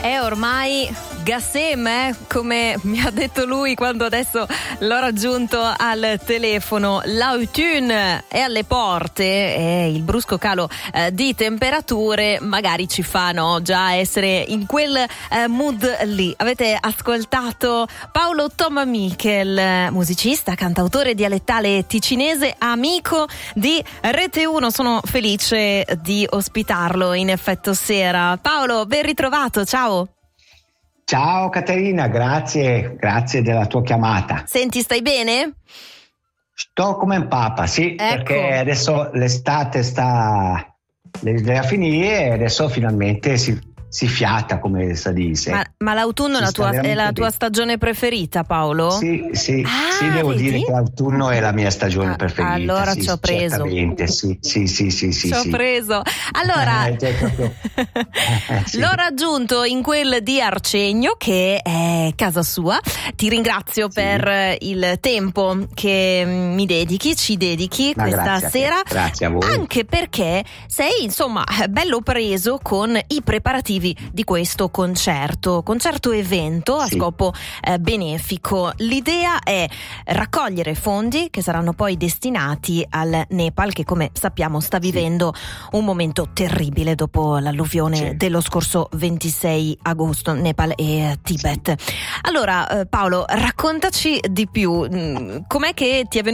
È ormai Gassem, come mi ha detto lui quando adesso l'ho raggiunto al telefono. L'autunno è alle porte e il brusco calo di temperature magari ci fanno già essere in quel mood lì. Avete ascoltato Paolo Thoma Michel, musicista, cantautore dialettale ticinese, amico di Rete 1. Sono felice di ospitarlo in Effetto Sera. Paolo, ben ritrovato, ciao. Ciao Caterina, grazie della tua chiamata. Senti, stai bene? Sto come un papa, sì, ecco. Perché adesso l'estate sta a finire e adesso finalmente si fiata, come si dice. Ma l'autunno è la tua stagione preferita, Paolo? Sì, devo vedi? dire che l'autunno è la mia stagione preferita. Allora sì, ci ho preso. Certamente, sì. Ci ho preso. Allora, sì. l'ho raggiunto in quel di Arcegno, che è casa sua. Ti ringrazio per il tempo che ci dedichi questa sera. Grazie a voi. Anche perché sei, insomma, bello preso con i preparativi di questo concerto evento a scopo benefico. L'idea è raccogliere fondi che saranno poi destinati al Nepal, che come sappiamo sta vivendo un momento terribile dopo l'alluvione dello scorso 26 agosto, Nepal e Tibet. Allora Paolo, raccontaci di più, com'è che ti è venuto